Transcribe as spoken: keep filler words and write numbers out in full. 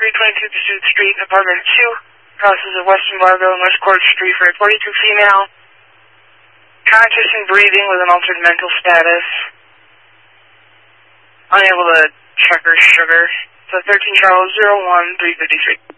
three twenty-two Pursuit Street, apartment two, crosses of Western Largo and West Court Street for a forty-two female, conscious and breathing with an altered mental status, unable to check her sugar. So thirteen Charles zero one three fifty-three.